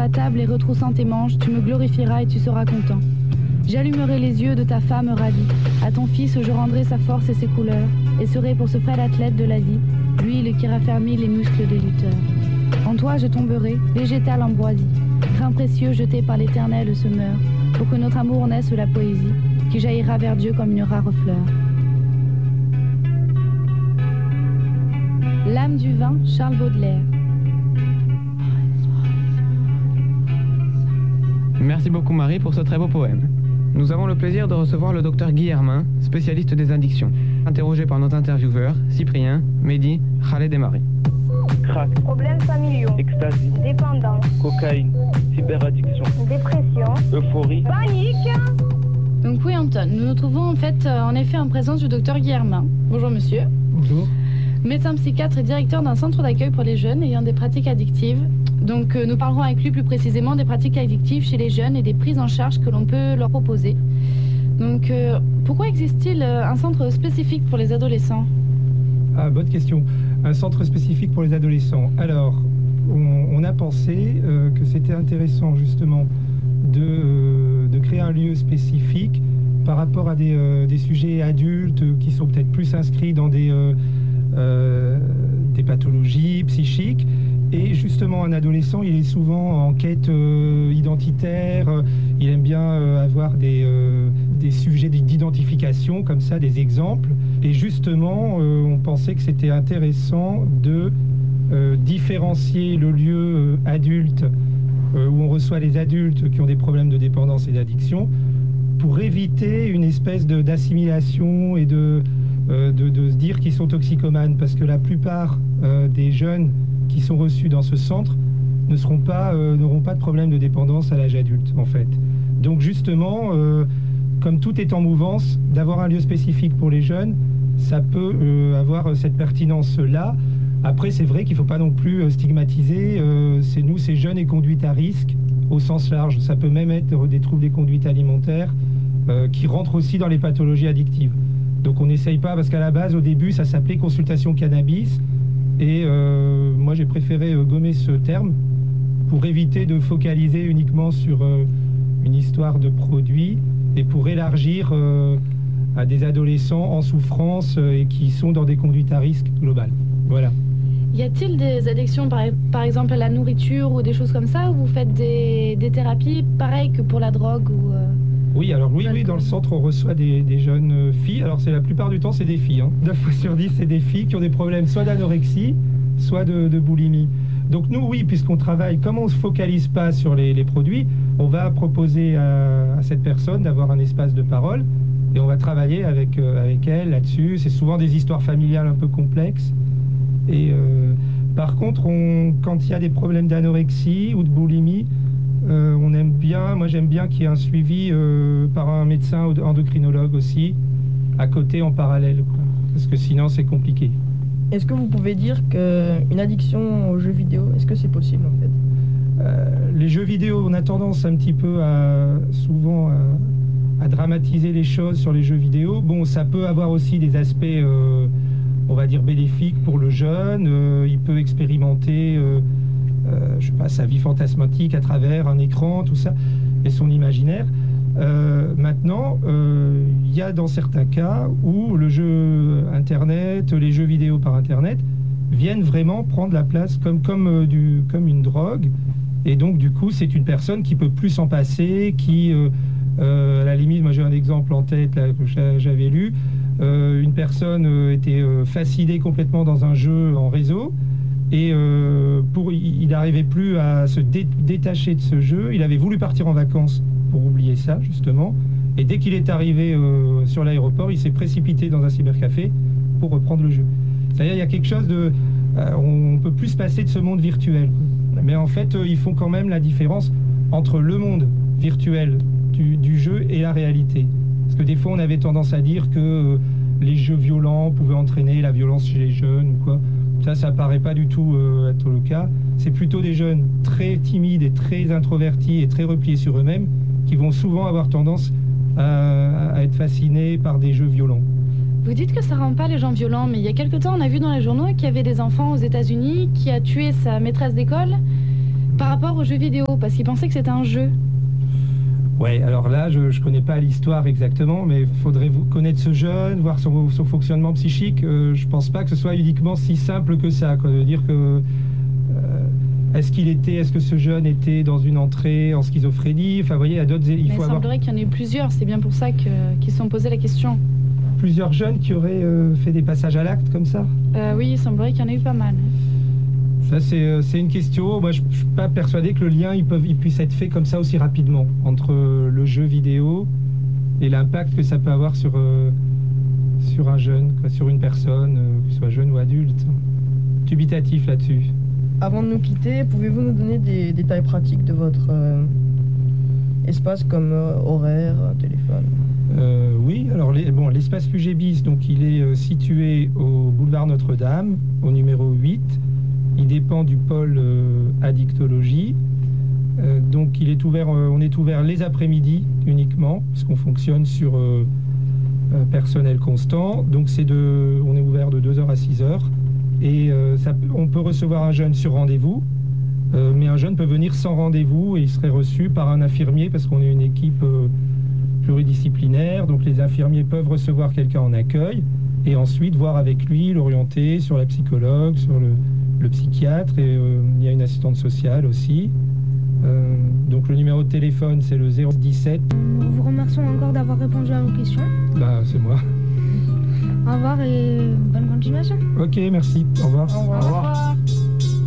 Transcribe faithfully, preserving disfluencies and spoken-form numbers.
la table et retroussant tes manches, tu me glorifieras et tu seras content. J'allumerai les yeux de ta femme ravie. À ton fils je rendrai sa force et ses couleurs, et serai pour ce frêle athlète de la vie, l'huile qui raffermit les muscles des lutteurs. En toi je tomberai, végétal ambroisie, grain précieux jeté par l'éternel semeur, pour que notre amour naisse la poésie, qui jaillira vers Dieu comme une rare fleur. L'âme du vin, Charles Baudelaire. Merci beaucoup Marie pour ce très beau poème. Nous avons le plaisir de recevoir le docteur Guy Hermin, spécialiste des addictions, interrogé par nos intervieweurs Cyprien, Mehdi, Khaled et Marie. Crack, Problèmes familiaux, ecstasy, dépendance, cocaïne, cyberaddiction, dépression, euphorie, panique. Donc oui Anton, nous nous trouvons en fait euh, en effet en présence du docteur Guy Hermin. Bonjour monsieur. Bonjour. Médecin psychiatre et directeur d'un centre d'accueil pour les jeunes ayant des pratiques addictives. Donc euh, nous parlerons avec lui plus précisément des pratiques addictives chez les jeunes et des prises en charge que l'on peut leur proposer. Donc euh, pourquoi existe-t-il euh, un centre spécifique pour les adolescents ? Ah, bonne question. Un centre spécifique pour les adolescents. Alors, on, on a pensé euh, que c'était intéressant justement de, euh, de créer un lieu spécifique par rapport à des, euh, des sujets adultes qui sont peut-être plus inscrits dans des, euh, euh, des pathologies psychiques. Et justement, un adolescent, il est souvent en quête euh, identitaire, il aime bien euh, avoir des, euh, des sujets d'identification, comme ça, des exemples. Et justement, euh, on pensait que c'était intéressant de euh, différencier le lieu euh, adulte, euh, où on reçoit les adultes qui ont des problèmes de dépendance et d'addiction, pour éviter une espèce de, d'assimilation et de, euh, de, de se dire qu'ils sont toxicomanes, parce que la plupart euh, des jeunes qui sont reçus dans ce centre ne seront pas, euh, n'auront pas de problème de dépendance à l'âge adulte, en fait. Donc justement, euh, comme tout est en mouvance, d'avoir un lieu spécifique pour les jeunes, ça peut euh, avoir cette pertinence-là. Après, c'est vrai qu'il ne faut pas non plus stigmatiser. Euh, c'est nous, c'est jeunes et conduite à risque, au sens large. Ça peut même être des troubles des conduites alimentaires euh, qui rentrent aussi dans les pathologies addictives. Donc on n'essaye pas, parce qu'à la base, au début, ça s'appelait consultation cannabis. Et euh, moi, j'ai préféré euh, gommer ce terme pour éviter de focaliser uniquement sur euh, une histoire de produit et pour élargir euh, à des adolescents en souffrance euh, et qui sont dans des conduites à risque globales. Voilà. Y a-t-il des addictions par, par exemple à la nourriture ou des choses comme ça, où vous faites des, des thérapies pareilles que pour la drogue ou euh... Oui, alors oui, oui, dans le centre, on reçoit des, des jeunes filles. Alors, c'est la plupart du temps, c'est des filles. Hein. neuf fois sur dix, c'est des filles qui ont des problèmes soit d'anorexie, soit de, de boulimie. Donc nous, oui, puisqu'on travaille, comme on ne se focalise pas sur les, les produits, on va proposer à, à cette personne d'avoir un espace de parole et on va travailler avec, euh, avec elle là-dessus. C'est souvent des histoires familiales un peu complexes. Et euh, par contre, on, quand il y a des problèmes d'anorexie ou de boulimie, Euh, on aime bien, moi j'aime bien qu'il y ait un suivi euh, par un médecin endocrinologue aussi, à côté en parallèle, quoi. Parce que sinon c'est compliqué. Est-ce que vous pouvez dire qu'une addiction aux jeux vidéo, est-ce que c'est possible en fait ? euh, Les jeux vidéo, on a tendance un petit peu à, souvent à, à dramatiser les choses sur les jeux vidéo. Bon, ça peut avoir aussi des aspects, euh, on va dire, bénéfiques pour le jeune, euh, il peut expérimenter... Euh, Euh, je sais pas, sa vie fantasmatique à travers un écran, tout ça, et son imaginaire. Euh, maintenant, euh, il y a dans certains cas où le jeu Internet, les jeux vidéo par Internet, viennent vraiment prendre la place comme, comme, euh, du, comme une drogue. Et donc, du coup, c'est une personne qui peut plus s'en passer, qui, euh, euh, à la limite, moi j'ai un exemple en tête là, que j'avais lu, euh, une personne euh, était euh, fascinée complètement dans un jeu en réseau. Et euh, pour, il n'arrivait plus à se dé- détacher de ce jeu. Il avait voulu partir en vacances pour oublier ça, justement. Et dès qu'il est arrivé euh, sur l'aéroport, il s'est précipité dans un cybercafé pour reprendre le jeu. C'est-à-dire, il y a quelque chose de... Euh, on ne peut plus se passer de ce monde virtuel. Mais en fait, euh, ils font quand même la différence entre le monde virtuel du, du jeu et la réalité. Parce que des fois, on avait tendance à dire que euh, les jeux violents pouvaient entraîner la violence chez les jeunes ou quoi. Ça, ça paraît pas du tout euh, être le cas. C'est plutôt des jeunes très timides et très introvertis et très repliés sur eux-mêmes qui vont souvent avoir tendance à, à être fascinés par des jeux violents. Vous dites que ça rend pas les gens violents, mais il y a quelque temps, on a vu dans les journaux qu'il y avait des enfants aux États-Unis qui a tué sa maîtresse d'école Par rapport aux jeux vidéo, parce qu'il pensait que c'était un jeu. Ouais, alors là, je ne connais pas l'histoire exactement, mais il faudrait vous connaître ce jeune, voir son, son fonctionnement psychique. Euh, je pense pas que ce soit uniquement si simple que ça, quoi, de dire que euh, est-ce qu'il était, est-ce que ce jeune était dans une entrée en schizophrénie. Enfin, vous voyez, il y a d'autres. Il Mais faut il avoir semblerait qu'il y en ait plusieurs. C'est bien pour ça que- qu'ils se sont posés la question. plusieurs jeunes qui auraient euh, fait des passages à l'acte comme ça. Euh, oui, il semblerait qu'il y en ait eu pas mal. Ça, c'est euh, c'est une question. Moi, je ne suis pas persuadé que le lien il, peut, il puisse être fait comme ça aussi rapidement entre euh, le jeu vidéo et l'impact que ça peut avoir sur, euh, sur un jeune, quoi, sur une personne, euh, qu'il soit jeune ou adulte. Dubitatif là-dessus. Avant de nous quitter, pouvez-vous nous donner des détails pratiques de votre euh, espace comme euh, horaire, téléphone? Euh, oui, alors les, bon, l'espace U G B I S, donc il est euh, situé au boulevard Notre-Dame, au numéro huit. Il dépend du pôle euh, addictologie. Euh, donc il est ouvert, euh, on est ouvert les après-midi uniquement, puisqu'on fonctionne sur euh, euh, personnel constant. Donc c'est de, on est ouvert de deux heures à six heures. Et euh, ça, peut- on peut recevoir un jeune sur rendez-vous, euh, mais un jeune peut venir sans rendez-vous et il serait reçu par un infirmier, parce qu'on est une équipe euh, pluridisciplinaire. Donc les infirmiers peuvent recevoir quelqu'un en accueil et ensuite voir avec lui, l'orienter sur la psychologue, sur le, le psychiatre, et euh, il y a une assistante sociale aussi. Euh, donc le numéro de téléphone, c'est le zéro dix-sept. Nous vous remercions encore d'avoir répondu à nos questions. Bah, c'est moi. Au revoir et bonne continuation. Ok, merci. Au revoir. Au revoir. Au revoir.